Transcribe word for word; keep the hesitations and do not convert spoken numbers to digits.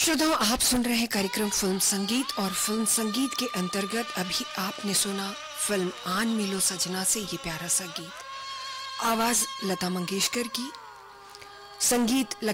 श्रोताओं, आप सुन रहे हैं कार्यक्रम फिल्म संगीत और फिल्म संगीत के अंतर्गत अभी आपने सुना फिल्म आन मिलो सजना से ये प्यारा सा गीत। आवाज लता मंगेशकर की, संगीत